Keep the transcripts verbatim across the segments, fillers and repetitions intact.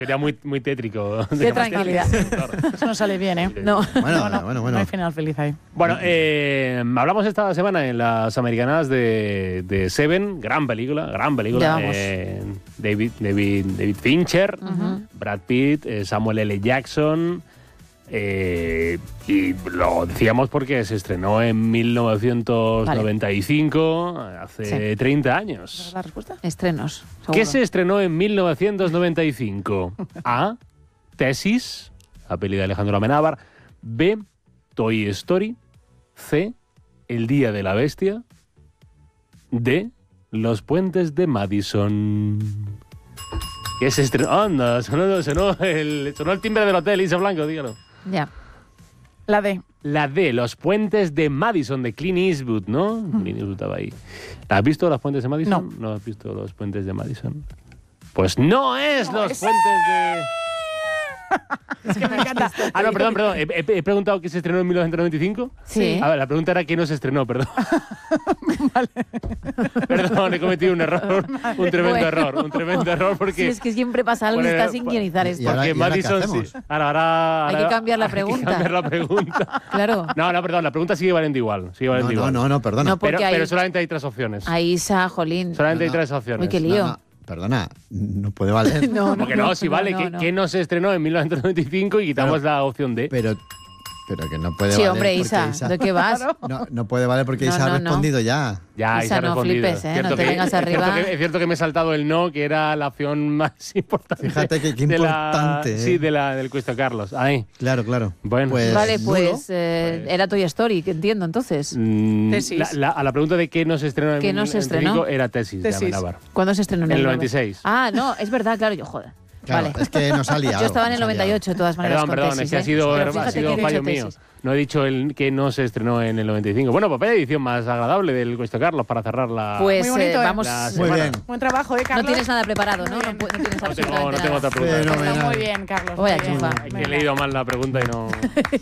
Sería muy, muy tétrico. Qué tranquilidad. Eso no sale bien, ¿eh? No. Bueno, no, no, bueno, bueno. No hay final feliz ahí. Bueno, eh, hablamos esta semana en las americanas de, de Seven, gran película, gran película. Eh, David, David, David Fincher, uh-huh. Brad Pitt, eh, Samuel L. Jackson. Eh, y lo decíamos porque se estrenó en mil novecientos noventa y cinco, vale. hace sí. treinta años. ¿Es la respuesta? Estrenos. Seguro. ¿Qué se estrenó en mil novecientos noventa y cinco? A. Tesis, la peli de Alejandro Amenábar. B. Toy Story. C. El Día de la Bestia. D. Los Puentes de Madison. ¿Qué se estrenó? Anda, sonó, sonó, el, sonó el timbre del hotel, Isa Blanco, dígalo. Ya. La D. La D, Los Puentes de Madison, de Clint Eastwood, ¿no? Mm. Clint Eastwood estaba ahí. ¿Has visto Los Puentes de Madison? No. ¿No has visto Los Puentes de Madison? Pues no es no Los es... Puentes de... Es que me encanta. Ah, no, perdón, perdón. He, he, he preguntado qué se estrenó en mil novecientos noventa y cinco. Sí. A ver, la pregunta era qué no se estrenó, perdón. Vale. Perdón, he cometido un error. Vale. Un tremendo bueno. error. Un tremendo error porque... Sí, es que siempre pasa algo y está sin guionizar esto. Porque ahora, Madison... Sí. Ahora, ahora, hay que cambiar la pregunta. Hay que cambiar la pregunta. Claro. No, no, perdón. La pregunta sigue valiendo igual. Sigue valiendo no, igual. no, no, no, perdona. No, pero, hay... pero solamente hay tres opciones. Ahí Isa, jolín. Solamente no, no. hay tres opciones. Uy, qué lío. No, no. Perdona, no puede valer. no, no, Porque no, no, si no, vale, no, que, no. que no se estrenó en mil novecientos noventa y cinco y quitamos pero, la opción D. Pero, pero que no puede sí, valer. hombre, Isa, Isa, ¿de qué vas? No, no puede valer porque no, Isa no, ha respondido no. ya. Ya, Isa, Isa ha no respondido. flipes, ¿eh? Cierto No te que, vengas es arriba. Cierto que, es cierto que me he saltado el no, que era la opción más importante. Fíjate que qué de importante. La, ¿eh? Sí, de la, del Cuesta Carlos. Ahí. Claro, claro. Bueno. Pues, vale, pues, nulo. eh, pues... era Toy Story, que entiendo entonces. Mm, Tesis. La, la, a la pregunta de qué no se estrenó en ¿Qué no se en estrenó? México era Tesis, Tesis. de Amenábar. ¿Cuándo se estrenó? En el noventa y seis. Ah, no, es verdad, claro, yo joder. Claro, vale. es que nos ha liado. Yo estaba en el nos ha noventa y ocho, de todas maneras. Perdón, con perdón, tesis, es que ha ¿eh? sido, Pero ha fíjate sido que he fallo dicho mío. tesis. No he dicho el que no se estrenó en el noventa y cinco. Bueno, pues vaya edición más agradable del Cuesta Carlos para cerrar la. Pues Muy bonito, eh, ¿eh? vamos. La Muy bien. Buen trabajo, ¿eh, Carlos? No tienes nada preparado, ¿no? Muy No, bien. pu- no tienes No tengo, absolutamente no tengo nada. otra pregunta. Fenomenal. Está muy bien, Carlos. Vaya muy bien. chufa. Es que he leído mal la pregunta y no.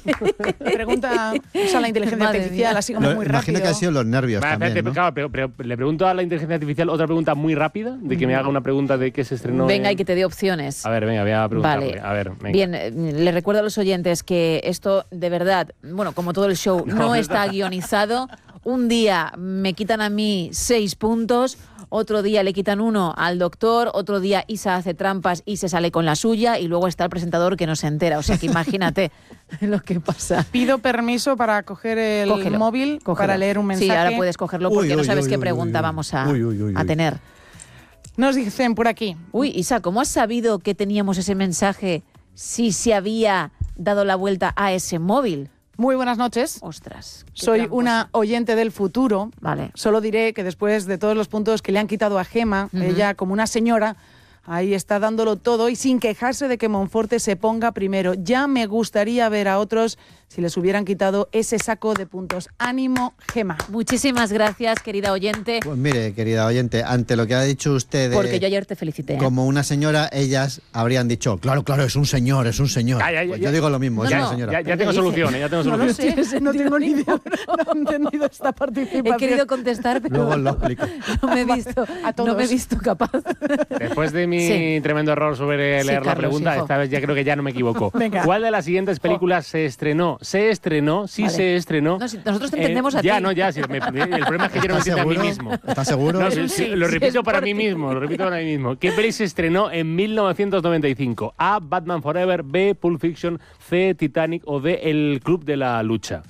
Pregunta, usa la inteligencia Madre artificial, mía. así como Lo- muy imagino rápido. que han sido los nervios Va, también, espérate, ¿no? claro, pero, pero le pregunto a la inteligencia artificial otra pregunta muy rápida, de que me haga una pregunta de qué se estrenó. Venga, en... y que te dé opciones. A ver, venga, voy a preguntarle. Vale. A ver, venga. Bien, eh, les recuerdo a los oyentes que esto de verdad, bueno, como todo el show, no, No, está guionizado. Un día me quitan a mí seis puntos, otro día le quitan uno al doctor, otro día Isa hace trampas y se sale con la suya y luego está el presentador que no se entera. O sea que imagínate lo que pasa. Pido permiso para coger el Cógelo, móvil cógelo. para leer un mensaje. Sí, ahora puedes cogerlo porque Uy, no uy, sabes uy, qué uy, pregunta uy, vamos a, uy, uy, uy, a uy. tener. Nos dicen por aquí. Uy, Isa, ¿cómo has sabido que teníamos ese mensaje si se había dado la vuelta a ese móvil? Muy buenas noches. Ostras. qué Soy tramposa. una oyente del futuro. Vale. Solo diré que después de todos los puntos que le han quitado a Gema, Ujú. ella como una señora, ahí está dándolo todo y sin quejarse de que Monforte se ponga primero. Ya me gustaría ver a otros si les hubieran quitado ese saco de puntos. Ánimo, Gema. Muchísimas gracias, querida oyente, Pues mire, querida oyente, ante lo que ha dicho usted de, porque yo ayer te felicité. ¿eh? como una señora, ellas habrían dicho, claro, claro, es un señor, es un señor. Ya, ya, ya, Pues ya. yo digo lo mismo, No, es no. una señora. Ya, ya ¿Pero tengo qué dice? soluciones, ya tengo No lo soluciones. sé, no tengo ni idea. No he entendido esta participación. He querido contestar, pero Luego lo explico. no me he visto, A todos. no me he visto capaz. Después de mi Sí. tremendo error sobre Sí, leer la Carlos, pregunta, hijo. esta vez ya creo que ya no me equivoco. Venga. ¿Cuál de las siguientes películas se estrenó? Se estrenó, sí Vale. se estrenó. No, si nosotros te eh, entendemos a ya, ti. no, ya. Si me- el problema es que yo no me ¿Estás entiendo a mí seguro? mismo. ¿Estás seguro? No, sí, sí, Sí, lo sí, repito es para por mí ti. mismo, lo repito para mí mismo. ¿Qué peli se estrenó en mil novecientos noventa y cinco? A. Batman Forever, B. Pulp Fiction, C. Titanic o D. El Club de la Lucha.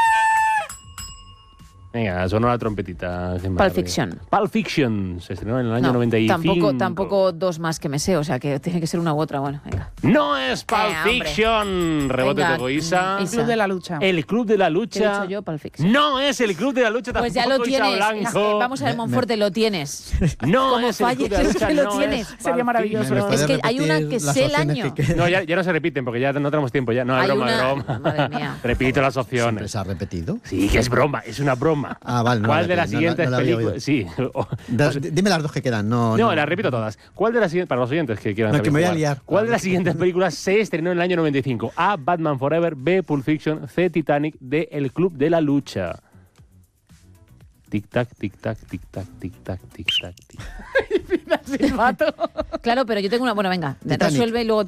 Venga, sonó la trompetita. Pulp Fiction. Pulp Fiction se estrenó en el año No, noventa y cinco. tampoco, tampoco dos más que me sé, o sea que tiene que ser una u otra. Bueno, venga. No es Pulp Eh, hombre. Fiction. Rebote Venga, tocó Isa. Isa. Club de la lucha. El Club de la ¿Qué he Lucha. dicho yo? Pulp Fiction. No es el Club de la Lucha Pues ya tampoco, lo Isa tienes. Blanco. Es- vamos a ver, Me- Monforte, lo tienes. No Como es el Club de la falles, Lucha. que lo no tienes. es Sería Pulp maravilloso. Fiction. ¿Me Es puede que hay una repetir que las sé el opciones año. que quedan? No, ya, ya no se repiten porque ya no tenemos tiempo. Ya. No, es Hay broma, una- es broma. Madre mía. Repito las ¿Siempre opciones. se ha repetido? Sí, que es broma, es una broma. Ah, vale, no ¿Cuál la de había- las no la- siguientes no la había películas? Sí. O- Da- o sea, dime las dos que quedan. No, no, no, las repito todas. ¿Cuál de las siguientes, para los oyentes que quieran No, saber que me voy a jugar, liar. ¿cuál de las siguientes películas se estrenó en el año noventa y cinco? A. Batman Forever, B. Pulp Fiction, C. Titanic, D. El Club de la Lucha. Tic-tac, tic-tac, tic-tac, tic-tac, tic-tac, tic-tac. Silbato. Claro, pero yo tengo una... Bueno, venga, Titanic. resuelve y luego